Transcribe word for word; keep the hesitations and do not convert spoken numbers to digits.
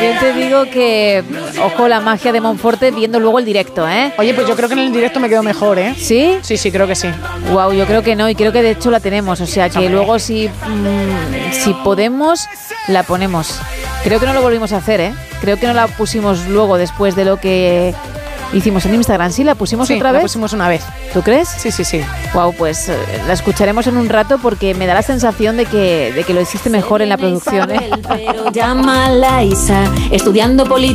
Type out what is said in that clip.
también te digo que, ojo, la magia de Monforte viendo luego el directo, ¿eh? Oye, pues yo creo que en el directo me quedo mejor, ¿eh? ¿Sí? Sí, sí, creo que sí. Wow, yo creo que no, y creo que de hecho la tenemos, o sea que Hombre. luego si, mmm, si podemos, la ponemos. Creo que no lo volvimos a hacer, ¿eh? Creo que no la pusimos luego después de lo que hicimos en Instagram. ¿Sí? ¿La pusimos sí, otra vez? la pusimos una vez. ¿Tú crees? Sí, sí, sí. Wow, pues eh, la escucharemos en un rato porque me da la sensación de que, de que lo hiciste mejor en la producción, ¿eh? Pero llama a la Isa, estudiando política.